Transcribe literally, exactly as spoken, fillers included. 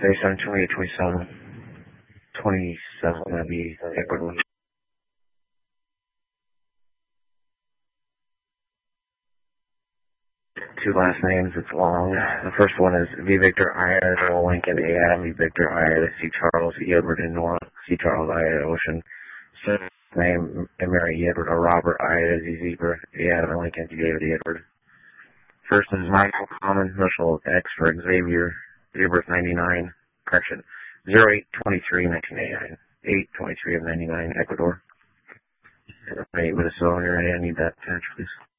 thirty-seven, twenty-eight, twenty-seven, twenty-seven, going to be Ecuador. Two last names, it's long. The first one is V. Victor Ida, Lincoln, A. Adam, V. Victor Ida, C. Charles, E. Edward, and Nora, C. Charles, Ida, Ocean. Second name, Mary, E. Edward, or Robert, Ida, Z. Zebra, A. Adam, Lincoln, D. David, E. Edward. First is Michael Common, initial X for Xavier, date of birth ninety-nine, correction, zero eight twenty-three nineteen eighty-nine, eight twenty-three of ninety-nine, Ecuador. Wait, with a cylinder, I need that patch, please.